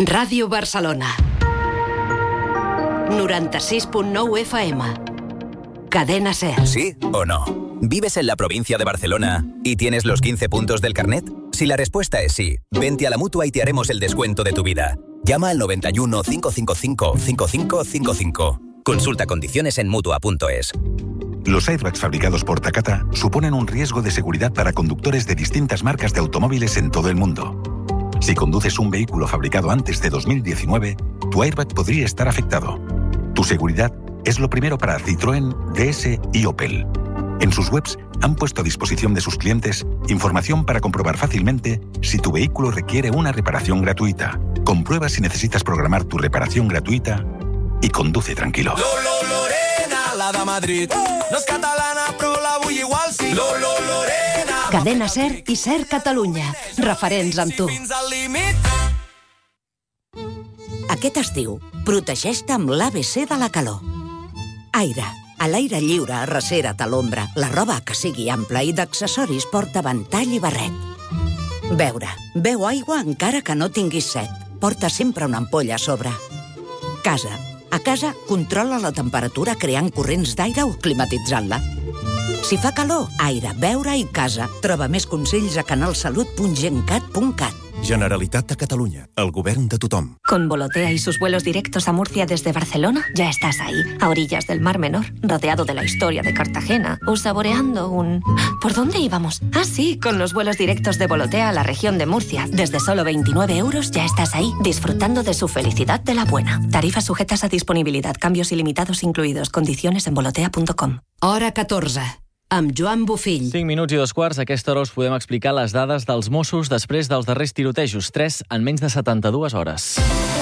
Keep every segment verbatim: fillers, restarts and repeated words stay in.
Ràdio Barcelona. noventa y seis punto nueve F M. Cadena SER. ¿Sí o no? ¿Vives en la provincia de Barcelona y tienes los quince puntos del carnet? Si la respuesta es sí, vente a la Mutua y te haremos el descuento de tu vida. Llama al noventa y uno, cinco cinco cinco, cinco cinco cinco cinco. Consulta condiciones en mutua punto es. Los airbags fabricados por Takata suponen un riesgo de seguridad para conductores de distintas marcas de automóviles en todo el mundo. Si conduces un vehículo fabricado antes de dos mil diecinueve, tu airbag podría estar afectado. Tu seguridad es lo primero para Citroën, D S y Opel. En sus webs han puesto a disposición de sus clientes información para comprobar fácilmente si tu vehículo requiere una reparación gratuita. Comprueba si necesitas programar tu reparación gratuita y conduce tranquilo. Lolo Lorena, la de Madrid. No és catalana, però la vull igual sí. Lolo Lorena. Cadena SER i SER Catalunya. Referents amb tu. Fins al límit. Aquest estiu, protegeix-te amb l'A B C de la calor. Aire. A l'aire lliure, arrecera't a l'ombra. La roba que sigui ampla i d'accessoris porta ventall i barret. Beure. Beu aigua encara que no tinguis set. Porta sempre una ampolla a sobre. Casa. A casa, controla la temperatura creant corrents d'aire o climatitzant-la. Si fa calor, aire, beure i casa. Troba més consells a canalsalut punt gencat punt cat. Generalitat de Catalunya, el govern de tothom. Con Volotea y sus vuelos directos a Murcia desde Barcelona, ya estás ahí, a orillas del Mar Menor, rodeado de la historia de Cartagena, o saboreando un... ¿Por dónde íbamos? Ah, sí, con los vuelos directos de Volotea a la región de Murcia. Desde solo veintinueve euros ya estás ahí, disfrutando de su felicidad de la buena. Tarifas sujetas a disponibilidad, cambios ilimitados incluidos, condiciones en volotea punto com. Hora catorze. Amb Joan Bofill. cinc minuts i dos quarts. A aquesta hora us podem explicar les dades dels Mossos després dels darrers tirotejos. Tres en menys de setanta-dues hores.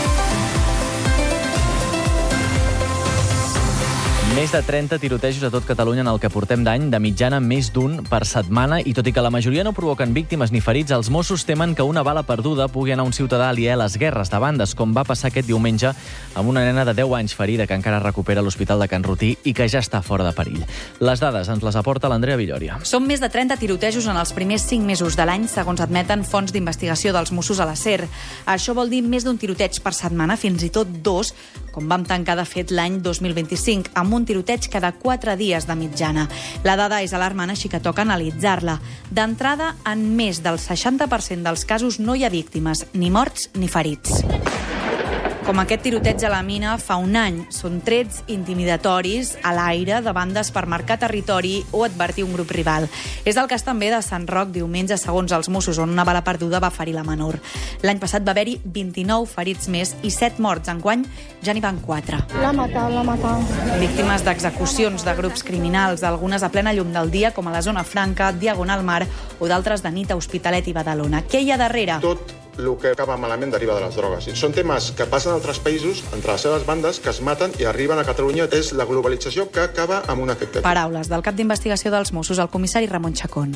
Més de trenta tirotejos a tot Catalunya en el que portem d'any, de mitjana més d'un per setmana, i tot i que la majoria no provoquen víctimes ni ferits, els Mossos temen que una bala perduda pugui anar a un ciutadà aliè a les guerres de bandes, com va passar aquest diumenge amb una nena de deu anys ferida que encara recupera a l'Hospital de Can Rutí i que ja està fora de perill. Les dades ens les aporta l'Andrea Villòria. Són més de trenta tirotejos en els primers cinc mesos de l'any, segons admeten fonts d'investigació dels Mossos a la SER. Això vol dir més d'un tiroteig per setmana, fins i tot dos, com vam tancar de fet l'any dos mil vint-i-cinc, amb un tiroteig cada quatre dies de mitjana. La dada és alarmant, així que toca analitzar-la. D'entrada, en més del seixanta per cent dels casos no hi ha víctimes, ni morts ni ferits. Com aquest tiroteig a la mina fa un any. Són trets intimidatoris a l'aire de bandes per marcar territori o advertir un grup rival. És el cas també de Sant Roc diumenge, segons els Mossos, on una bala perduda va ferir la menor. L'any passat va haver-hi vint-i-nou ferits més i set morts. Enguany ja n'hi van quatre. L'ha matat, l'ha matat. Víctimes d'execucions de grups criminals, algunes a plena llum del dia, com a la Zona Franca, Diagonal Mar, o d'altres de nit a Hospitalet i Badalona. Què hi ha darrere? Tot el que acaba malament deriva de les drogues. Són temes que passen a altres països, entre les seves bandes, que es maten i arriben a Catalunya. És la globalització que acaba amb un efecte. Paraules del cap d'investigació dels Mossos, el comissari Ramon Chacón.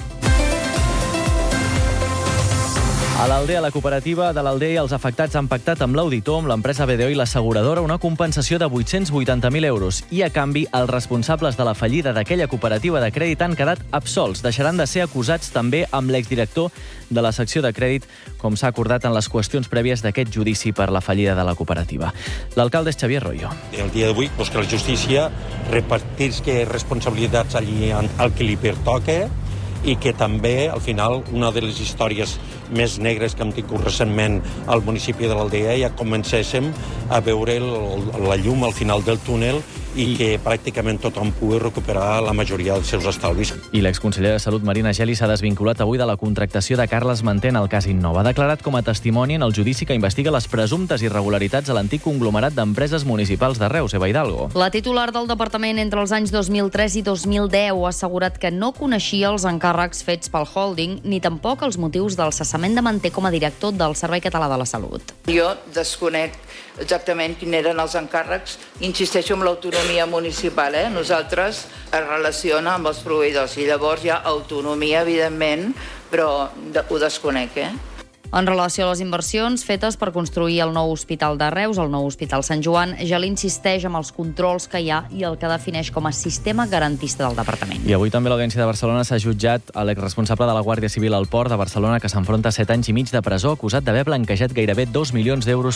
A l'Aldea, la cooperativa de l'Aldea i els afectats han pactat amb l'auditor, amb l'empresa B D O i l'asseguradora, una compensació de vuit-cents vuitanta mil euros. I, a canvi, els responsables de la fallida d'aquella cooperativa de crèdit han quedat absolts. Deixaran de ser acusats també amb l'exdirector de la secció de crèdit, com s'ha acordat en les qüestions prèvies d'aquest judici per la fallida de la cooperativa. L'alcalde és Xavier Royo. El dia d'avui, doncs, que la justícia repartís responsabilitats allí al que li pertoca i que també, al final, una de les històries més negres que hem tingut recentment al municipi de l'Aldea, ja comencéssim a veure el, la llum al final del túnel i que pràcticament tothom pugui recuperar la majoria dels seus estalvis. I l'exconsellera de Salut, Marina Geli, s'ha desvinculat avui de la contractació de Carles Manté en el cas Innova. Ha declarat com a testimoni en el judici que investiga les presumptes irregularitats a l'antic conglomerat d'empreses municipals de Reus, Eva Hidalgo. La titular del departament entre els anys dos mil tres i dos mil deu ha assegurat que no coneixia els encàrrecs fets pel holding ni tampoc els motius del cessament de Manté com a director del Servei Català de la Salut. Jo desconec exactament quins eren els encàrrecs. Insisteixo en l'autonomia municipal. Eh? Nosaltres es relaciona amb els proveïdors i llavors hi ha autonomia, evidentment, però ho desconec, eh? En relació a les inversions fetes per construir el nou hospital de Reus, el nou hospital Sant Joan, ja l'insisteix amb els controls que hi ha i el que defineix com a sistema garantista del departament. I avui també l'Audiència de Barcelona s'ha jutjat a l'exresponsable de la Guàrdia Civil al Port de Barcelona, que s'enfronta a set anys i mig de presó, acusat d'haver blanquejat gairebé dos milions d'euros